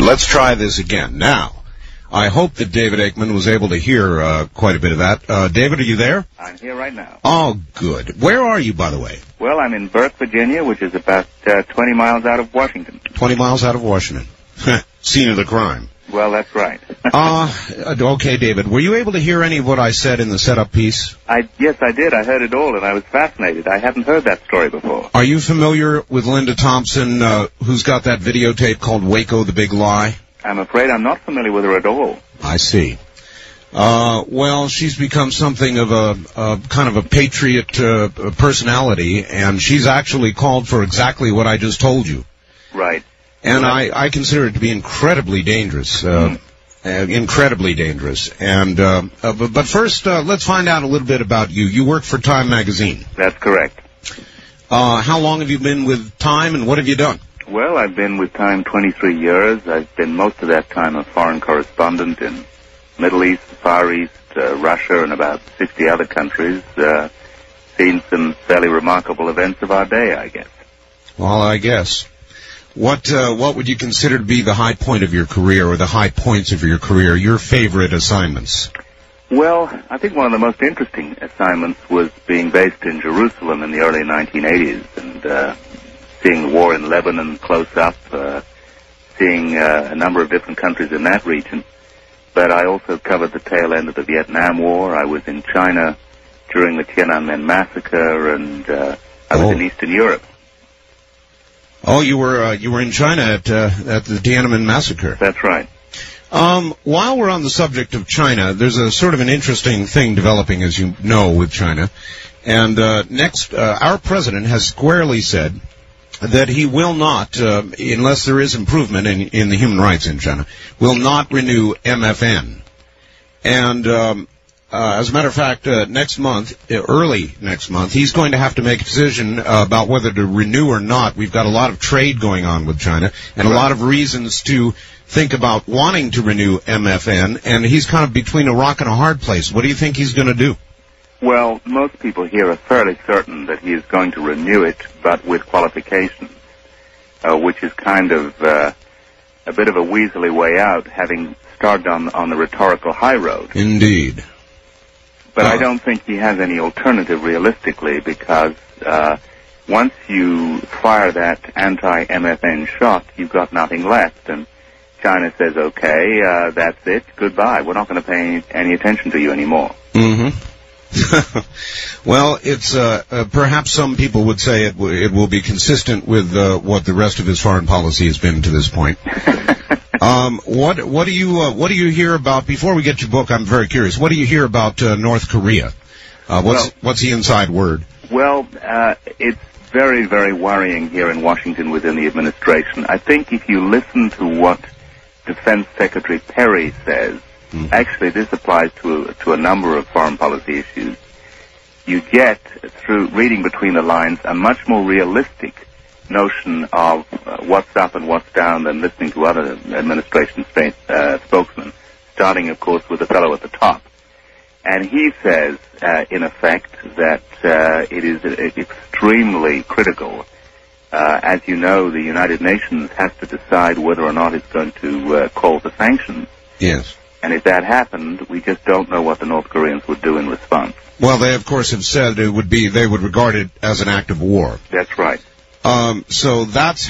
Let's try this again. Now, I hope that David Aikman was able to hear quite a bit of that. David, are you there? I'm here right now. Oh, good. Where are you, by the way? Well, I'm in Burke, Virginia, which is about 20 miles out of Washington. 20 miles out of Washington. Scene of the crime. Well, that's right. Okay, David. Were you able to hear any of what I said in the setup piece? Yes, I did. I heard it all, and I was fascinated. I hadn't heard that story before. Are you familiar with Linda Thompson, who's got that videotape called Waco, the Big Lie? I'm afraid I'm not familiar with her at all. I see. Well, she's become something of a kind of a patriot personality, and she's actually called for exactly what I just told you. Right. And I consider it to be incredibly dangerous, incredibly dangerous. And but first, let's find out a little bit about you. You work for Time magazine. That's correct. How long have you been with Time, and what have you done? Well, I've been with Time 23 years. I've been most of that time a foreign correspondent in Middle East, Far East, Russia, and about 60 other countries. Seen some fairly remarkable events of our day, I guess. Well, I guess. What would you consider to be the high point of your career, or the high points of your career, your favorite assignments? Well, I think one of the most interesting assignments was being based in Jerusalem in the early 1980s and seeing the war in Lebanon close up, seeing a number of different countries in that region. But I also covered the tail end of the Vietnam War. I was in China during the Tiananmen massacre, and I was in Eastern Europe. Oh, you were in China at the Tiananmen massacre. That's right. While we're on the subject of China, there's a sort of an interesting thing developing, as you know, with China. And next, our president has squarely said that he will not, unless there is improvement in the human rights in China, will not renew MFN. And as a matter of fact, next month, early next month, he's going to have to make a decision about whether to renew or not. We've got a lot of trade going on with China and a lot of reasons to think about wanting to renew MFN, and he's kind of between a rock and a hard place. What do you think he's going to do? Well, most people here are fairly certain that he is going to renew it, but with qualifications, which is kind of a bit of a weaselly way out, having started on the rhetorical high road. Indeed. But I don't think he has any alternative realistically, because once you fire that anti-MFN shot, you've got nothing left. And China says, okay, that's it, goodbye. We're not going to pay any attention to you anymore. Mm-hmm. Well, it's perhaps some people would say it will be consistent with what the rest of his foreign policy has been to this point. What do you hear about, before we get to your book, I'm very curious, what do you hear about North Korea? What's the inside word? Well, it's very, very worrying here in Washington within the administration. I think if you listen to what Defense Secretary Perry says, actually this applies to a number of foreign policy issues, you get, through reading between the lines, a much more realistic notion of what's up and what's down than listening to other administration spokesmen, starting, of course, with the fellow at the top. And he says, in effect, that it is extremely critical. As you know, the United Nations has to decide whether or not it's going to call for sanctions. Yes. And if that happened, we just don't know what the North Koreans would do in response. Well, they, of course, have said they would regard it as an act of war. That's right. So that's